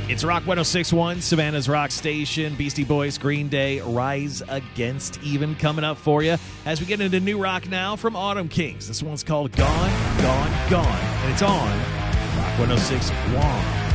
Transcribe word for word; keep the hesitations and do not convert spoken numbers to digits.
It's Rock one oh six point one, Savannah's Rock Station. Beastie Boys, Green Day, Rise Against Even coming up for you as we get into new rock now from Autumn Kings. This one's called Gone, Gone, Gone, and it's on Rock one oh six point one.